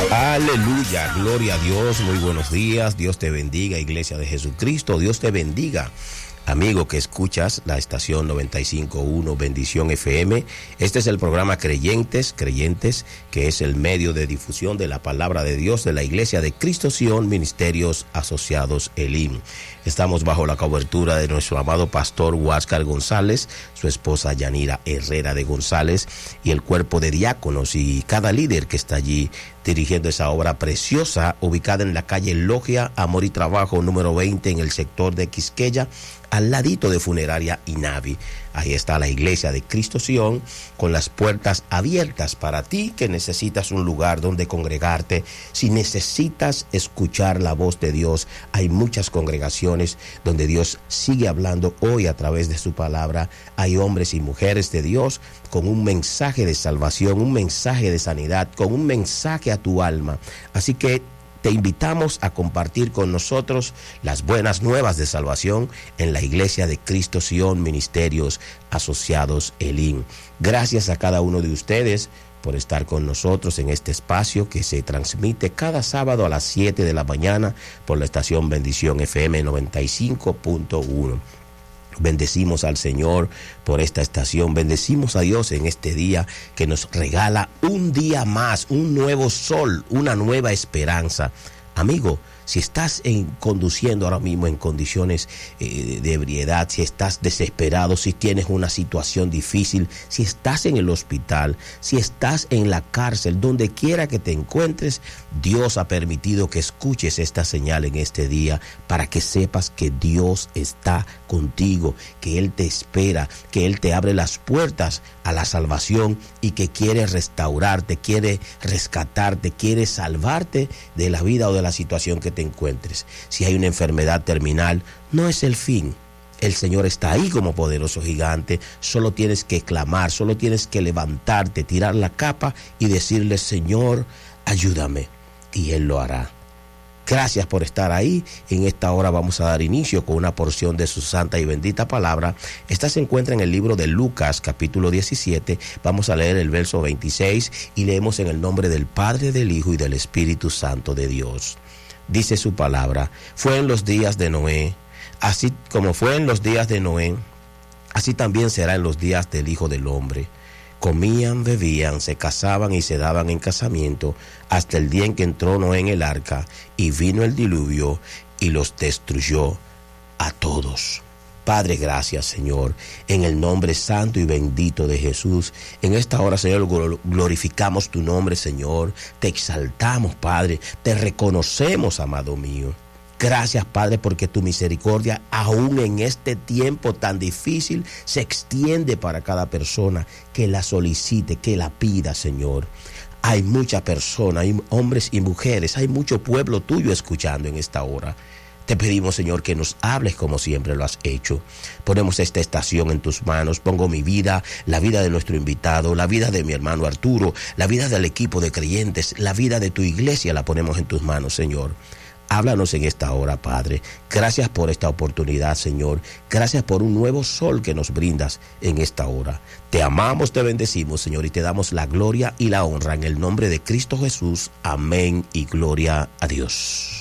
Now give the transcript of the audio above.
Aleluya, gloria a Dios, muy buenos días, Dios te bendiga, Iglesia de Jesucristo, Dios te bendiga. Amigo que escuchas la estación 95.1 Bendición FM, este es el programa Creyentes, que es el medio de difusión de la palabra de Dios de la Iglesia de Cristo Sion, Ministerios Asociados Elim. Estamos bajo la cobertura de nuestro amado pastor Huáscar González, su esposa Yanira Herrera de González y el cuerpo de diáconos y cada líder que está allí dirigiendo esa obra preciosa ubicada en la calle Logia, Amor y Trabajo, número 20 en el sector de Quisqueya, al ladito de Funeraria Inavi. Ahí está la Iglesia de Cristo Sion con las puertas abiertas para ti que necesitas un lugar donde congregarte. Si necesitas escuchar la voz de Dios, hay muchas congregaciones donde Dios sigue hablando hoy a través de su palabra. Hay hombres y mujeres de Dios con un mensaje de salvación, un mensaje de sanidad, con un mensaje a tu alma. Así que te invitamos a compartir con nosotros las buenas nuevas de salvación en la Iglesia de Cristo Sion, Ministerios Asociados Elim. Gracias a cada uno de ustedes por estar con nosotros en este espacio que se transmite cada sábado a las 7 de la mañana por la estación Bendición FM 95.1. Bendecimos al Señor por esta estación, bendecimos a Dios en este día que nos regala un día más, un nuevo sol, una nueva esperanza. Amigo, si estás conduciendo ahora mismo en condiciones de ebriedad, si estás desesperado, si tienes una situación difícil, si estás en el hospital, si estás en la cárcel, donde quiera que te encuentres, Dios ha permitido que escuches esta señal en este día para que sepas que Dios está contigo, que Él te espera, que Él te abre las puertas a la salvación y que quiere restaurarte, quiere rescatarte, quiere salvarte de la vida o de la situación que te encuentres. Si hay una enfermedad terminal, no es el fin. El Señor está ahí como poderoso gigante. Solo tienes que clamar, solo tienes que levantarte, tirar la capa y decirle: Señor, ayúdame. Y Él lo hará. Gracias por estar ahí. En esta hora vamos a dar inicio con una porción de su santa y bendita palabra. Esta se encuentra en el libro de Lucas, capítulo 17. Vamos a leer el verso 26 y leemos en el nombre del Padre, del Hijo y del Espíritu Santo de Dios. Dice su palabra: fue en los días de Noé, así como fue en los días de Noé, así también será en los días del Hijo del Hombre. Comían, bebían, se casaban y se daban en casamiento hasta el día en que entró Noé en el arca y vino el diluvio y los destruyó a todos. Padre, gracias, Señor, en el nombre santo y bendito de Jesús. En esta hora, Señor, glorificamos tu nombre, Señor. Te exaltamos, Padre. Te reconocemos, amado mío. Gracias, Padre, porque tu misericordia, aún en este tiempo tan difícil, se extiende para cada persona que la solicite, que la pida, Señor. Hay muchas personas, hay hombres y mujeres, hay mucho pueblo tuyo escuchando en esta hora. Te pedimos, Señor, que nos hables como siempre lo has hecho. Ponemos esta estación en tus manos. Pongo mi vida, la vida de nuestro invitado, la vida de mi hermano Arturo, la vida del equipo de creyentes, la vida de tu iglesia la ponemos en tus manos, Señor. Háblanos en esta hora, Padre. Gracias por esta oportunidad, Señor. Gracias por un nuevo sol que nos brindas en esta hora. Te amamos, te bendecimos, Señor, y te damos la gloria y la honra en el nombre de Cristo Jesús. Amén y gloria a Dios.